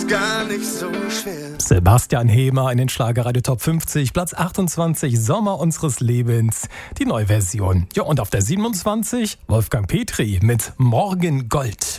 gar nicht so schwer. Sebastian Hemer in den Schlagerradio Top 50, Platz 28, Sommer unseres Lebens, die Neuversion. Ja, und auf der 27 Wolfgang Petri mit Morgengold.